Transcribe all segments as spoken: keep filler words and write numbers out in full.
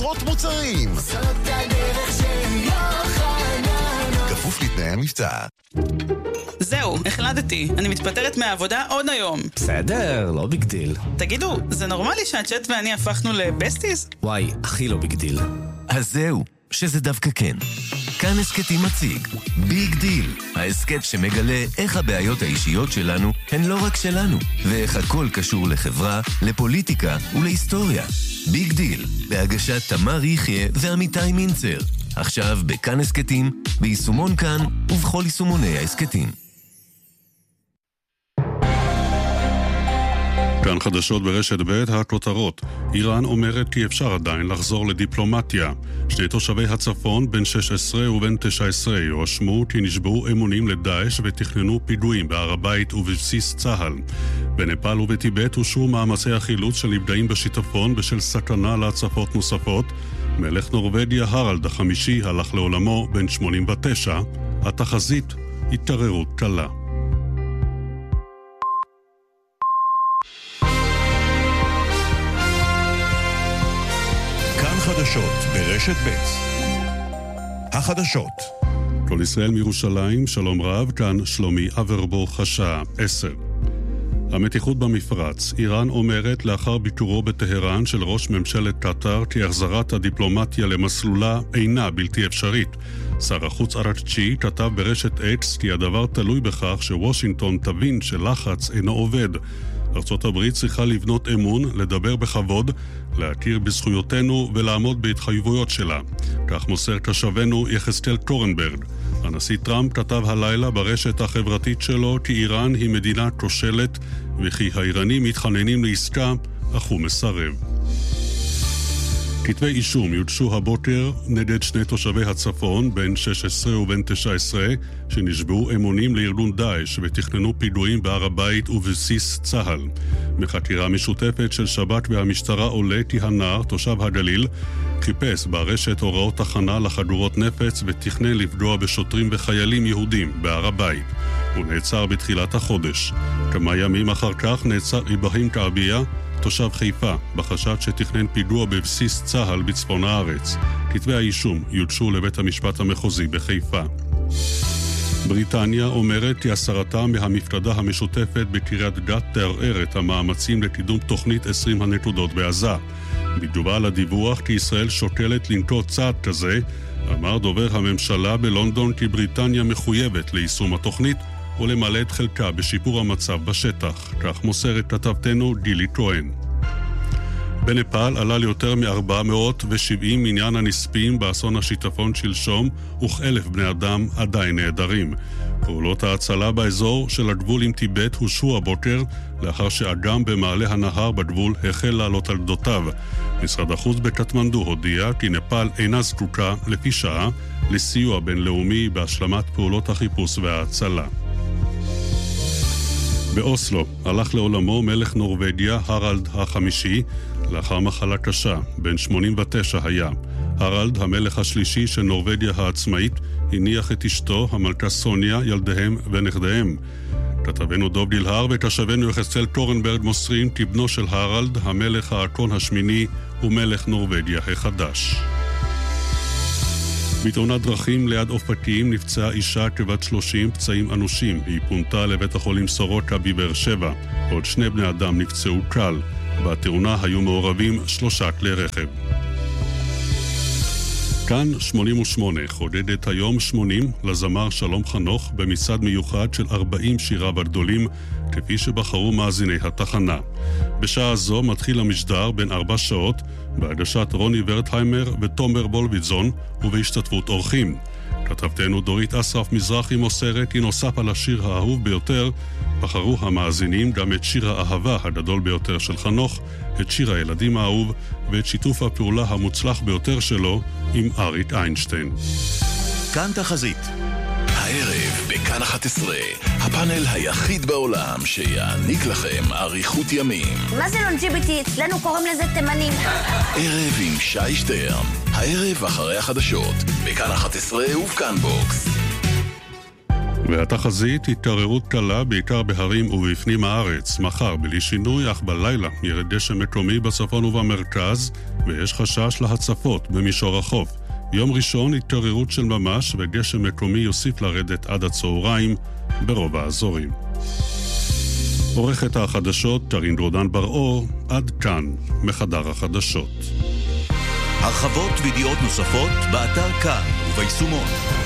עשרות מוצרים. זאת הדרך של יוחננוף. כפוף לתנאי המבצע. זהו, החלטתי. אני מתפטרת מהעבודה עוד היום. בסדר, לא ביג דיל. תגידו, זה נורמלי שהצ'אט ואני הפכנו לבסטיז? וואי, הכי לא ביג דיל. אז זהו, שזה דווקא כן. כאן הסקטים מציג ביג דיל, ההסקט שמגלה איך הבעיות האישיות שלנו הן לא רק שלנו, ואיך הכל קשור לחברה, לפוליטיקה ולהיסטוריה. ביג דיל, בהגשת תמר יחיה ועמיתי מינצר. עכשיו בכאן הסקטים, ביישומון כאן ובכל יישומוני ההסקטים. כאן חדשות ברשת ב' הכותרות. איראן אומרת כי אפשר עדיין לחזור לדיפלומטיה. שני תושבי הצפון, בן שש עשרה ובן תשע עשרה, הואשמו כי נשבעו אמונים לדאעש ותכננו פיגועים בהר הבית ובבסיס צה"ל. בנפאל ובטיבט אושרו מאמצי החילוץ של נפגעים בשיטפון בשל סכנה להצפות נוספות. מלך נורוודיה הרלד החמישי הלך לעולמו, בן שמונים ותשע. התחזית, התערערות קלה. חדשות ברשת ב'. החדשות. כל ישראל מירושלים, שלום רב, כאן שלומי אברבוך, השעה עשר. המתיחות במפרץ. איראן אומרת לאחר ביקורו בטהרן של ראש ממשלת קטר כי החזרת הדיפלומטיה למסלולה אינה בלתי אפשרית. שר החוץ אראקצ'י כתב ברשת אקס כי הדבר תלוי בכך שוושינגטון תבין שלחץ אינו עובד. ארצות הברית צריכה לבנות אמון, לדבר בכבוד, להכיר בזכויותינו ולעמוד בהתחייבויות שלה. כך מוסר קשבנו יחזקאל קורנברג. הנשיא טראמפ כתב הלילה ברשת החברתית שלו כי איראן היא מדינה כושלת וכי האיראנים מתחננים לעסקה, אך הוא מסרב. כתבי אישום יוגשו הבוקר נגד שני תושבי הצפון, בן שש עשרה ובן תשע עשרה, שנשבעו אמונים לארגון דאעש ותכננו פיגועים בהר הבית ובבסיס צה"ל. מחקירה משותפת של שב"כ והמשטרה עולה כי הנער, תושב הגליל, חיפש ברשת הוראות תחנה לחדורות נפץ ותכנן לפגוע בשוטרים וחיילים יהודים בהר הבית. הוא נעצר בתחילת החודש. כמה ימים אחר כך נעצר איברהים קעביה, תושב חיפה, בחשד שתכנן פיגוע בבסיס צה"ל בצפון הארץ. כתבי האישום יוגשו לבית המשפט המחוזי בחיפה. בריטניה אומרת כי הסרתה מהמפקדה המשותפת בקריית גת תערער את המאמצים לקידום תוכנית עשרים הנקודות בעזה. בתגובה לדיווח כי ישראל שוקלת לנקוט צעד כזה, אמר דובר הממשלה בלונדון כי בריטניה מחויבת ליישום התוכנית ולמלא את חלקה בשיפור המצב בשטח. כך מוסרת כתבתנו גילי כהן. בנפאל עלה ליותר מ-ארבע מאות ושבעים מניין הנספים באסון השיטפון שלשום, וכאלף בני אדם עדיין נעדרים. פעולות ההצלה באזור של הגבול עם טיבט הושעו הבוקר, לאחר שאגם במעלה הנהר בגבול החל לעלות על גדותיו. משרד החוץ בקטמנדו הודיע כי נפאל אינה זקוקה לפי שעה לסיוע בינלאומי בהשלמת פעולות החיפוש וההצלה. באוסלו הלך לעולמו מלך נורוודיה הרלד החמישי לאחר מחלה קשה, בן שמונים ותשע היה. הרלד, המלך השלישי של נורוודיה העצמאית, הניח את אשתו, המלכה סוניה, ילדיהם ונכדיהם. כתבנו דוב דילהר וכתבנו יחזקאל קורנברג מוסרים כי בנו של הרלד, המלך האקון השמיני, הוא מלך נורוודיה החדש. בתאונת דרכים ליד אופקים נפצעה אישה כבת שלושים פצעים אנושים. היא פונתה לבית החולים סורוקה בבאר שבע. עוד שני בני אדם נפצעו קל. בתאונה היו מעורבים שלושה כלי רכב. כאן שמונים ושמונה חודדת היום שמונים לזמר שלום חנוך במצעד מיוחד של ארבעים שיריו הגדולים, כפי שבחרו מאזיני התחנה. בשעה זו מתחיל המשדר בין ארבע שעות בהגשת רוני ורטהיימר ותומר בולביטזון ובהשתתפות אורחים. כתבתנו דורית אסרף מזרחי מוסרת כי נוסף על השיר האהוב ביותר, בחרו המאזינים גם את שיר האהבה הגדול ביותר של חנוך, את שיר הילדים האהוב ואת שיתוף הפעולה המוצלח ביותר שלו עם אריק איינשטיין. כאן תחזית. הערב בכאן אחת עשרה, הפאנל היחיד בעולם שיעניק לכם אריכות ימים. מה זה לונג'יביטי? אצלנו קוראים לזה תימנים. ערב עם שי שטרן, הערב אחרי החדשות, בכאן אחת עשרה ובכאן בוקס. והתחזית התערערות קלה בעיקר בהרים ובפנים הארץ. מחר בלי שינוי, אך בלילה ירד דשא מקומי בצפון ובמרכז, ויש חשש להצפות במישור החוף. יום ראשון התערערות של ממש, וגשם מקומי יוסיף לרדת עד הצהריים ברוב האזורים. עורכת החדשות טרין רודן בר-אור, עד כאן מחדר החדשות. הרחבות וידיעות נוספות באתר כאן וביישומון.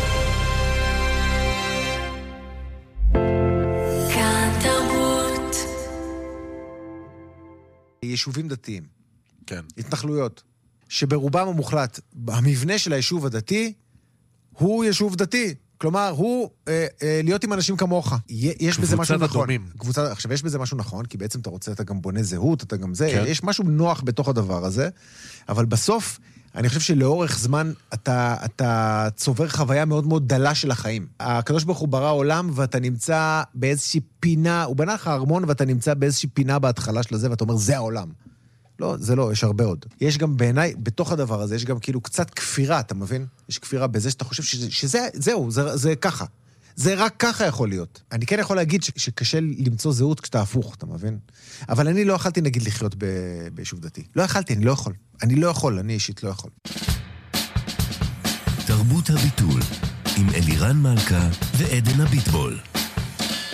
יישובים דתיים. כן. התנחלויות. שברובם המוחלט, המבנה של היישוב הדתי, הוא יישוב דתי. כלומר, הוא אה, אה, להיות עם אנשים כמוך. יש בזה משהו נכון. קבוצת, עכשיו, יש בזה משהו נכון, כי בעצם אתה רוצה, אתה גם בונה זהות, אתה גם זה, כן. יש משהו נוח בתוך הדבר הזה, אבל בסוף, אני חושב שלאורך זמן, אתה, אתה צובר חוויה מאוד מאוד דלה של החיים. הקדוש ברוך הוא ברא עולם, ואתה נמצא באיזושהי פינה, הוא בנה לך ארמון, ואתה נמצא באיזושהי פינה בהתחלה של זה, ואתה אומר, זה העולם. לא, זה לא, יש הרבה עוד. יש גם בעיניי, בתוך הדבר הזה, יש גם כאילו קצת כפירה, אתה מבין? יש כפירה בזה שאתה חושב שזה, שזה, זהו, זה, זה ככה. זה רק ככה יכול להיות. אני כן יכול להגיד ש, שקשה למצוא זהות כשאתה הפוך, אתה מבין? אבל אני לא יכלתי, נגיד, לחיות ב, ביישוב דתי. לא יכלתי, אני לא יכול. אני לא יכול, אני אישית לא יכול. תרבות הביטול, עם אלירן מלכה ועדן הביטבול.